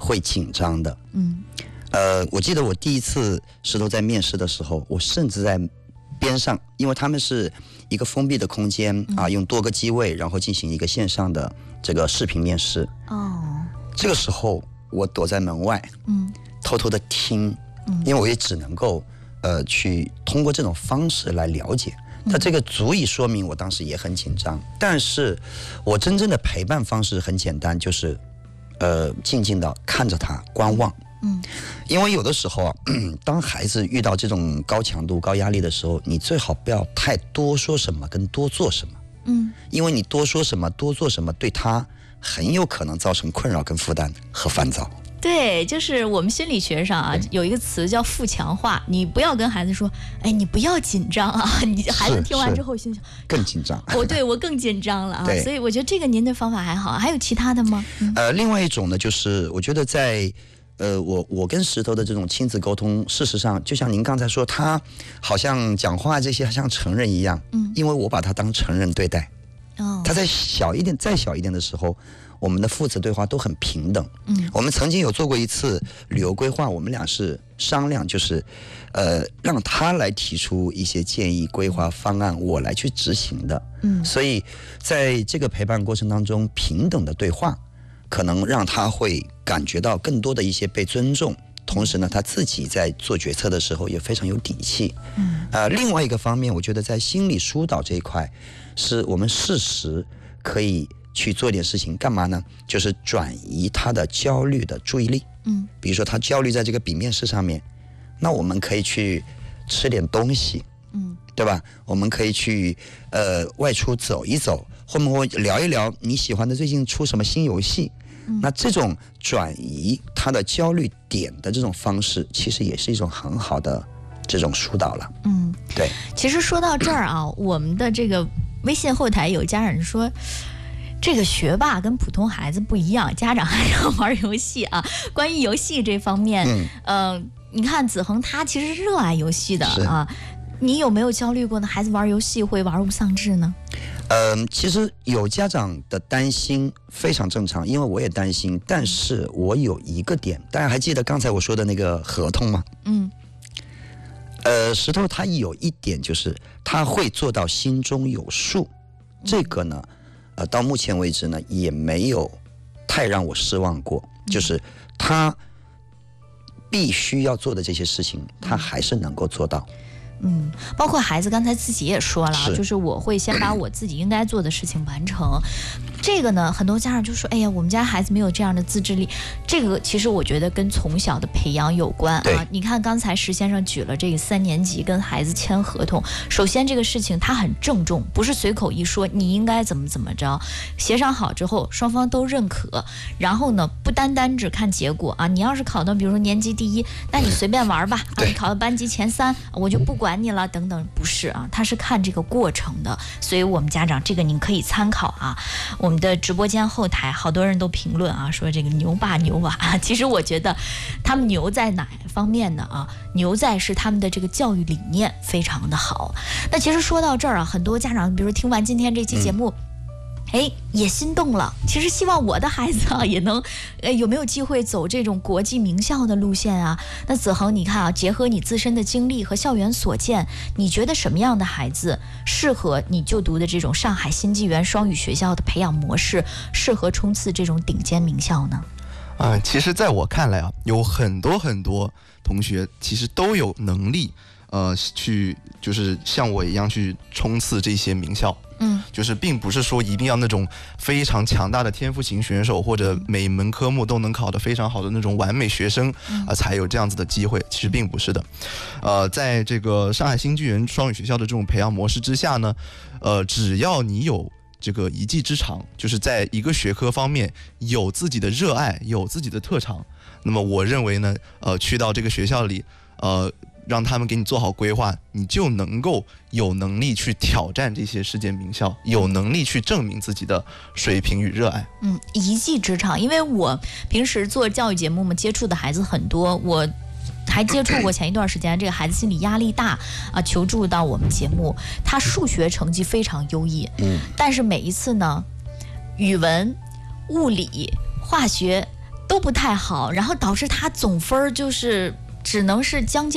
会紧张的。我记得我第一次石头在面试的时候，我甚至在边上，因为他们是一个封闭的空间啊，用多个机位，然后进行一个线上的这个视频面试。这个时候我躲在门外，偷偷的听，因为我也只能够去通过这种方式来了解。它这个足以说明我当时也很紧张，但是我真正的陪伴方式很简单，就是静静的看着他观望。因为有的时候啊，当孩子遇到这种高强度高压力的时候，你最好不要太多说什么跟多做什么。因为你多说什么多做什么，对他很有可能造成困扰跟负担和烦躁。 对，就是我们心理学上啊有一个词叫负强化，你不要跟孩子说，哎，你不要紧张啊，你孩子听完之后心想更紧张。 对，我更紧张了啊。所以我觉得这个您的方法还好，还有其他的吗？ 另外一种呢，就是我觉得在我跟石头的这种亲子沟通，事实上就像您刚才说，他好像讲话这些像成人一样，因为我把他当成人对待。他再小一点的时候，我们的父子对话都很平等。我们曾经有做过一次旅游规划，我们俩是商量，就是让他来提出一些建议、规划方案，我来去执行的。所以在这个陪伴过程当中，平等的对话可能让他会感觉到更多的一些被尊重，同时呢，他自己在做决策的时候也非常有底气。另外一个方面，我觉得在心理疏导这一块，是我们适时可以去做点事情，干嘛呢？就是转移他的焦虑的注意力。比如说他焦虑在这个笔面试上面，那我们可以去吃点东西，对吧？我们可以去外出走一走，或者聊一聊你喜欢的最近出什么新游戏。那这种转移他的焦虑点的这种方式，其实也是一种很好的这种疏导了。对。 其实说到这儿啊，我们的这个微信后台有家长说，这个学霸跟普通孩子不一样，家长还要玩游戏啊。关于游戏这方面，你看子恒他其实是热爱游戏的啊。你有没有焦虑过呢？孩子玩游戏会玩物丧志呢？ 其实有家长的担心非常正常，因为我也担心。但是我有一个点，大家还记得刚才我说的那个合同吗？石头他有一点就是他会做到心中有数，这个呢，到目前为止呢也没有太让我失望过，就是他必须要做的这些事情，他还是能够做到。 包括孩子刚才自己也说了，就是我会先把我自己应该做的事情完成。这个呢，很多家长就说，哎呀，我们家孩子没有这样的自制力。这个其实我觉得跟从小的培养有关啊。你看刚才石先生举了这个3年级跟孩子签合同，首先这个事情他很郑重，不是随口一说你应该怎么着，协商好之后双方都认可，然后呢不单单只看结果啊，你要是考到比如说年级第1，那你随便玩吧啊，你考到班级前3，我就不管你了等等，不是啊，他是看这个过程的。所以我们家长这个您可以参考啊。我们的直播间后台好多人都评论啊，说这个牛爸牛娃啊，其实我觉得他们牛在哪方面呢啊？牛在是他们的这个教育理念非常的好。那其实说到这儿啊，很多家长比如说听完今天这期节目，也心动了。其实希望我的孩子啊也能，有没有机会走这种国际名校的路线啊？那子恒，你看啊，结合你自身的经历和校园所见，你觉得什么样的孩子适合你就读的这种上海新纪元双语学校的培养模式，适合冲刺这种顶尖名校呢？ 其实在我看来啊，有很多同学其实都有能力，去就是像我一样去冲刺这些名校。就是并不是说一定要那种非常强大的天赋型选手，或者每门科目都能考得非常好的那种完美学生才有这样子的机会，其实并不是的。在这个上海新纪元双语学校的这种培养模式之下呢，只要你有这个一技之长，就是在一个学科方面有自己的热爱，有自己的特长，那么我认为呢，去到这个学校里，让他们给你做好规划，你就能够有能力去挑战这些世界名校，有能力去证明自己的水平与热爱。 一技之长，因为我平时做教育节目嘛，接触的孩子很多，我还接触过前一段时间这个孩子心理压力大啊，求助到我们节目，他数学成绩非常优异，但是每一次呢，语文、物理、化学都不太好，然后导致他总分就是只能是将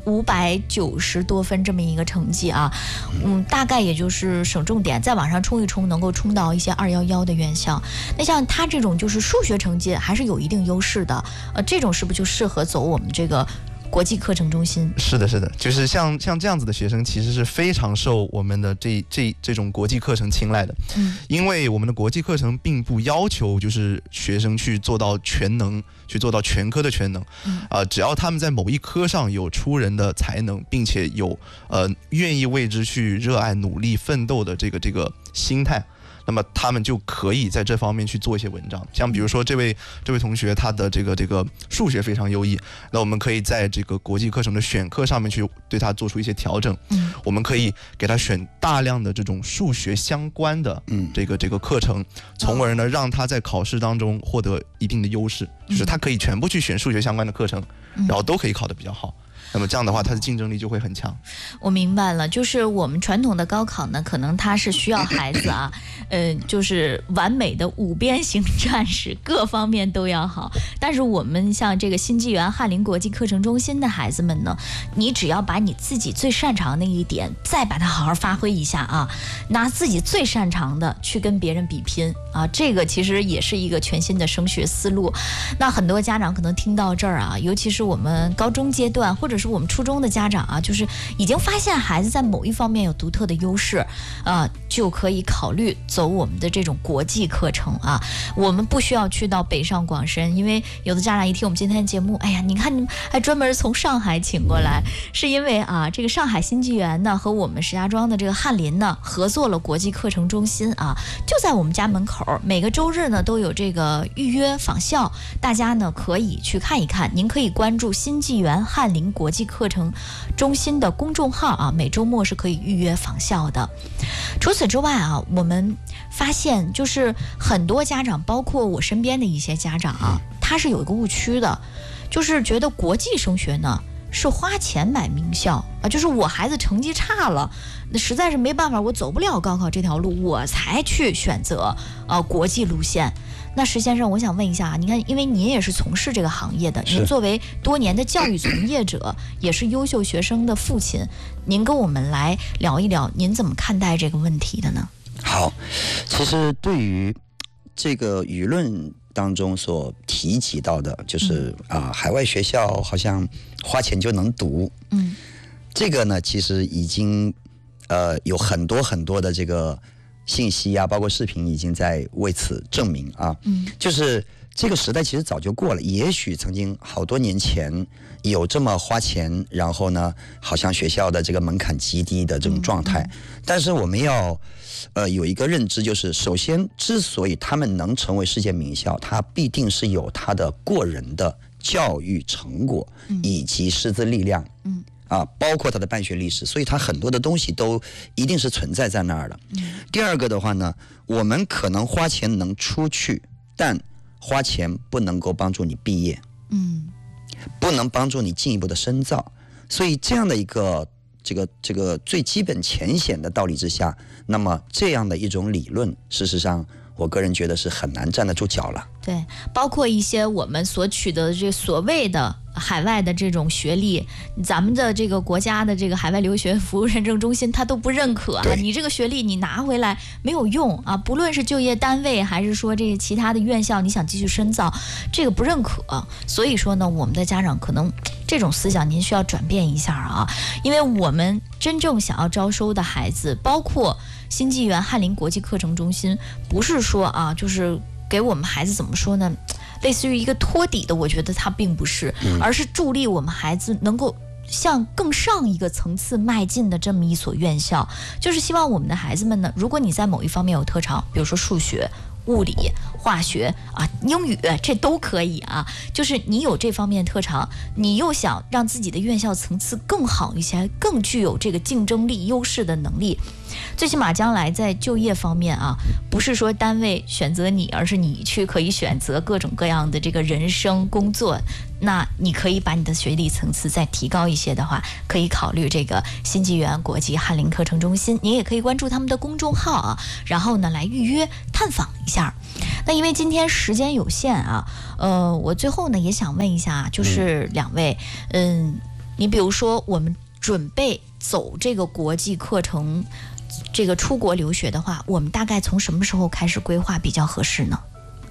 590多分这么一个成绩啊，大概也就是省重点，再往上冲一冲，能够冲到一些211的院校。那像他这种就是数学成绩还是有一定优势的，这种是不是就适合走我们这个国际课程中心？ 是的，是的，就是像这样子的学生，其实是非常受我们的这种国际课程青睐的。因为我们的国际课程并不要求就是学生去做到全能，去做到全科的全能。只要他们在某一科上有出人的才能，并且有愿意为之去热爱、努力、奋斗的这个心态，那么他们就可以在这方面去做一些文章。像比如说这位同学，他的这个数学非常优异，那我们可以在这个国际课程的选课上面去对他做出一些调整。我们可以给他选大量的这种数学相关的这个课程，从而呢让他在考试当中获得一定的优势，就是他可以全部去选数学相关的课程，然后都可以考得比较好。那么这样的话，它的竞争力就会很强。 我明白了，就是我们传统的高考呢，可能它是需要孩子啊，就是完美的5边形战士，各方面都要好。但是我们像这个新纪元翰林国际课程中心的孩子们呢，你只要把你自己最擅长的一点，再把它好好发挥一下啊，拿自己最擅长的去跟别人比拼啊，这个其实也是一个全新的升学思路。那很多家长可能听到这儿啊，尤其是我们高中阶段或者是我们初中的家长啊，就是已经发现孩子在某一方面有独特的优势，就可以考虑走我们的这种国际课程啊。我们不需要去到北上广深，因为有的家长一听我们今天的节目，哎呀，你看你们还专门从上海请过来，是因为啊，这个上海新纪元呢和我们石家庄的这个翰林呢合作了国际课程中心啊，就在我们家门口，每个周日呢都有这个预约访校，大家呢可以去看一看。您可以关注新纪元翰林国际课程中心的公众号啊，每周末是可以预约访校的。除此之外啊，我们发现就是很多家长，包括我身边的一些家长啊，他是有一个误区的，就是觉得国际升学呢是花钱买名校啊，就是我孩子成绩差了，那实在是没办法，我走不了高考这条路，我才去选择国际路线。那石先生，我想问一下，你看，因为您也是从事这个行业的，您作为多年的教育从业者，也是优秀学生的父亲，您跟我们来聊一聊，您怎么看待这个问题的呢？ 好，其实对于这个舆论当中所提及到的，就是海外学校好像花钱就能读，这个呢，其实已经有很多的这个信息啊，包括视频已经在为此证明啊。就是这个时代其实早就过了，也许曾经好多年前有这么花钱，然后呢，好像学校的这个门槛极低的这种状态。但是我们要有一个认知，就是首先，之所以他们能成为世界名校，它必定是有它的过人的教育成果以及师资力量。包括它的办学历史，所以它很多的东西都一定是存在在那儿的。第二个的话呢，我们可能花钱能出去，但花钱不能够帮助你毕业，不能帮助你进一步的深造。所以这样的一个这个最基本浅显的道理之下，那么这样的一种理论，事实上我个人觉得是很难站得住脚了。 对，包括一些我们所取得的这所谓的海外的这种学历，咱们的这个国家的这个海外留学服务认证中心他都不认可啊，你这个学历你拿回来没有用啊，不论是就业单位还是说这其他的院校，你想继续深造，这个不认可。所以说呢，我们的家长可能这种思想您需要转变一下啊，因为我们真正想要招收的孩子，包括新纪元翰林国际课程中心，不是说啊，就是给我们孩子怎么说呢，类似于一个托底的，我觉得它并不是，而是助力我们孩子能够向更上一个层次迈进的这么一所院校。就是希望我们的孩子们呢，如果你在某一方面有特长，比如说数学、物理、化学英语，这都可以啊。就是你有这方面特长，你又想让自己的院校层次更好一些，更具有这个竞争力优势的能力，最起码将来在就业方面不是说单位选择你，而是你去可以选择各种各样的这个人生工作。那你可以把你的学历层次再提高一些的话，可以考虑这个新纪元国际翰林课程中心，你也可以关注他们的公众号然后呢来预约探访一下。 那因为今天时间有限啊，我最后呢也想问一下，就是两位，你比如说我们准备走这个国际课程，这个出国留学的话，我们大概从什么时候开始规划比较合适呢？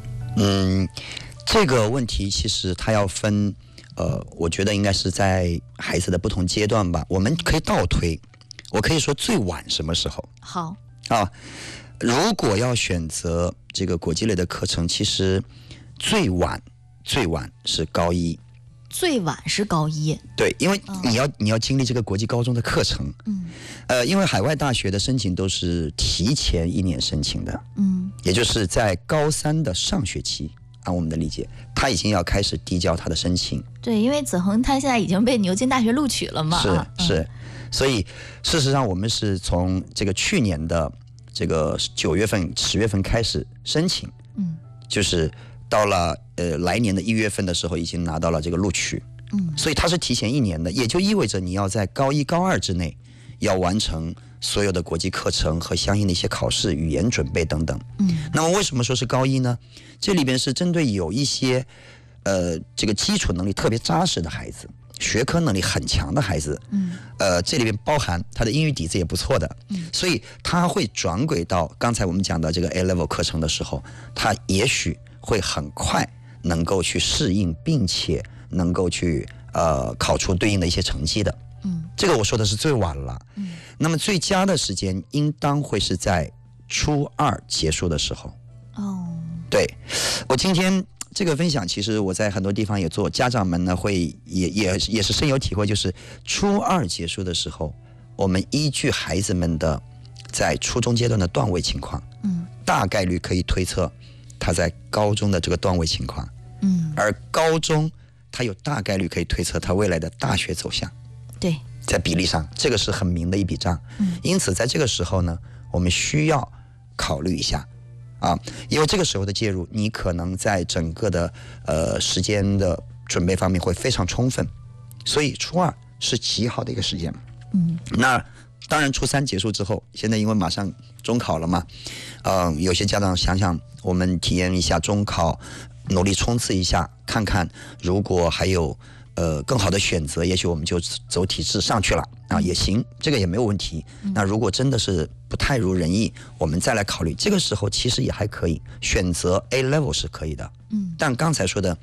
这个问题其实它要分，我觉得应该是在孩子的不同阶段吧。我们可以倒推，我可以说最晚什么时候？ 好啊，如果要选择这个国际类的课程，其实最晚是高一。 最晚是高一， 对，因为你要经历这个国际高中的课程，因为海外大学的申请都是提前1年申请的，也就是在高3的上学期，按我们的理解，他已经要开始递交他的申请。 对，因为子恒他现在已经被牛津大学录取了嘛， 是，所以事实上我们是从这个去年的这个9月份、10月份开始申请，就是到了来年的1月份的时候，已经拿到了这个录取，所以它是提前1年的，也就意味着你要在高1、高2之内要完成所有的国际课程和相应的一些考试、语言准备等等。那么为什么说是高1呢？这里边是针对有一些这个基础能力特别扎实的孩子，学科能力很强的孩子，这里边包含他的英语底子也不错的，所以他会转轨到刚才我们讲的这个 A level 课程的时候，他也许会很快能够去适应，并且能够去考出对应的一些成绩的。这个我说的是最晚了。那么最佳的时间应当会是在初2结束的时候。对，我今天这个分享，其实我在很多地方也做，家长们呢会也是深有体会，就是初2结束的时候，我们依据孩子们的在初中阶段的段位情况，大概率可以推测他在高中的这个段位情况，而高中他有大概率可以推测他未来的大学走向。 对， 在比例上，这个是很明的一笔账。因此在这个时候呢，我们需要考虑一下因为这个时候的介入，你可能在整个的时间的准备方面会非常充分，所以初2是极好的一个时间。那当然初3结束之后，现在因为马上中考了嘛，有些家长想想，我们体验一下中考，努力冲刺一下，看看如果还有更好的选择，也许我们就走体制上去了也行，这个也没有问题。那如果真的是不太如人意，我们再来考虑，这个时候其实也还可以选择 A level 是可以的。但刚才说的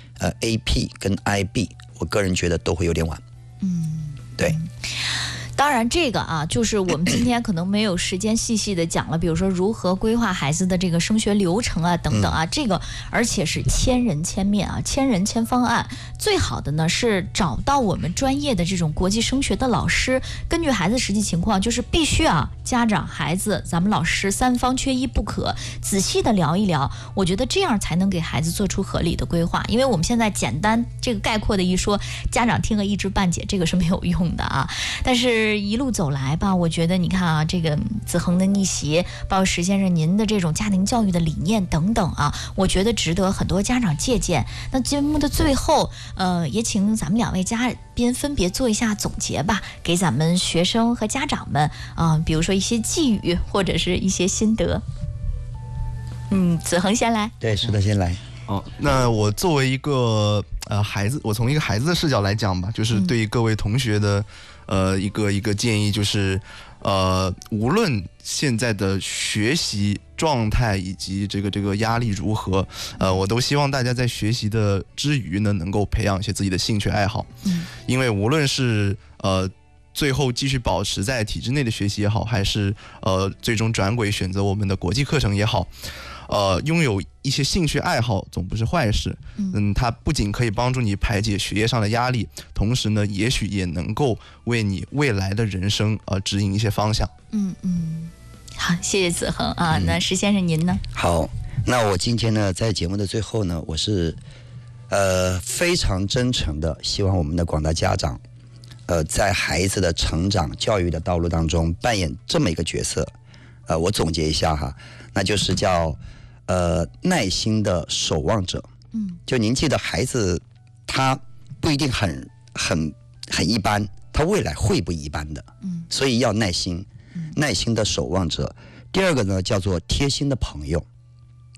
AP 跟 IB， 我个人觉得都会有点晚。对。 当然这个就是我们今天可能没有时间细细的讲了，比如说如何规划孩子的这个升学流程等等这个而且是千人千面千人千方案。最好的呢是找到我们专业的这种国际升学的老师，根据孩子实际情况，就是必须家长、孩子、咱们老师3方缺一不可，仔细的聊一聊，我觉得这样才能给孩子做出合理的规划。因为我们现在简单这个概括的一说，家长听个一知半解，这个是没有用的但是一路走来吧，我觉得你看这个子恒的逆袭，包括石先生您的这种家庭教育的理念等等我觉得值得很多家长借鉴。那节目的最后也请咱们2位嘉宾分别做一下总结吧，给咱们学生和家长们比如说一些寄语或者是一些心得。子恒先来。 对，是的，先来。 那我作为一个孩子，我从一个孩子的视角来讲吧，就是对于各位同学的一个建议，就是无论现在的学习状态以及这个压力如何，我都希望大家在学习的之余呢，能够培养一些自己的兴趣爱好。因为无论是最后继续保持在体制内的学习也好，还是最终转轨选择我们的国际课程也好，拥有一些兴趣爱好总不是坏事。它不仅可以帮助你排解学业上的压力，同时呢，也许也能够为你未来的人生指引一些方向。 好，谢谢子恒那石先生您呢？ 好，那我今天呢，在节目的最后呢，我是非常真诚的希望我们的广大家长在孩子的成长教育的道路当中扮演这么一个角色。我总结一下那就是叫耐心的守望者。就您记得孩子他不一定很一般，他未来会不一般的。所以要耐心的守望者。第二个呢叫做贴心的朋友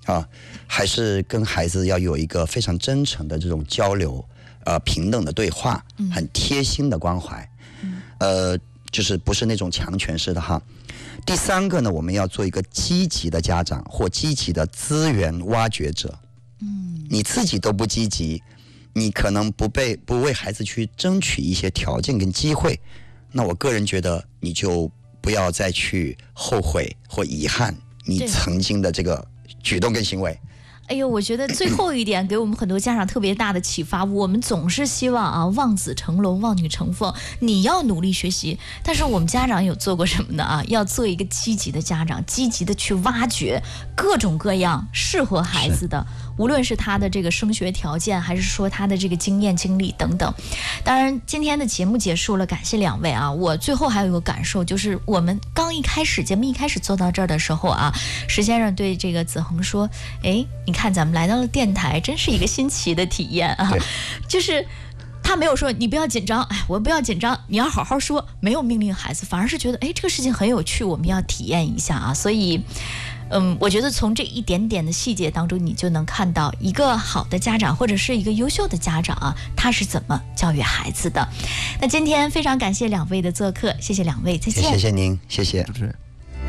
还是跟孩子要有一个非常真诚的这种交流，平等的对话，很贴心的关怀，就是不是那种强权式的哈。第3个呢，我们要做一个积极的家长或积极的资源挖掘者。你自己都不积极，你可能不为孩子去争取一些条件跟机会，那我个人觉得你就不要再去后悔或遗憾你曾经的这个举动跟行为。 哎呦，我觉得最后一点给我们很多家长特别大的启发。我们总是希望望子成龙，望女成凤，你要努力学习。但是我们家长有做过什么呢？要做一个积极的家长，积极的去挖掘各种各样适合孩子的，无论是他的这个升学条件，还是说他的这个经验经历等等。当然，今天的节目结束了，感谢2位啊！我最后还有一个感受，就是我们节目一开始做到这儿的时候石先生对这个子恒说：“哎，你看咱们来到了电台，真是一个新奇的体验啊！”就是他没有说你不要紧张，我不要紧张，你要好好说，没有命令孩子，反而是觉得这个事情很有趣，我们要体验一下啊！所以。我觉得从这一点点的细节当中，你就能看到一个好的家长或者是一个优秀的家长他是怎么教育孩子的。那今天非常感谢2位的做客，谢谢2位，再见。 谢谢您，谢谢主持人。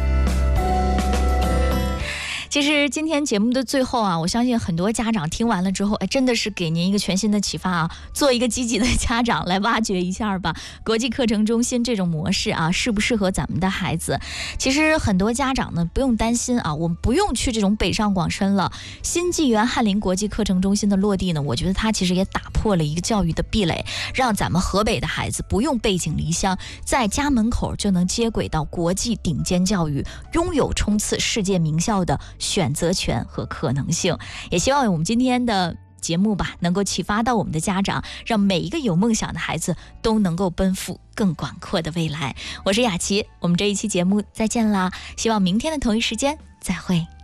其实今天节目的最后我相信很多家长听完了之后，真的是给您一个全新的启发做一个积极的家长，来挖掘一下吧。国际课程中心这种模式适不适合咱们的孩子？其实很多家长呢不用担心我们不用去这种北上广深了。新纪元翰林国际课程中心的落地呢，我觉得它其实也打破了一个教育的壁垒，让咱们河北的孩子不用背井离乡，在家门口就能接轨到国际顶尖教育，拥有冲刺世界名校的选择权和可能性。也希望我们今天的节目能够启发到我们的家长，让每一个有梦想的孩子都能够奔赴更广阔的未来。我是雅琪，我们这一期节目再见啦，希望明天的同一时间再会。